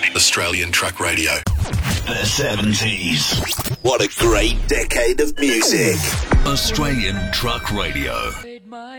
Australian Truck Radio. The 70s. What a great decade of music. Australian Truck Radio.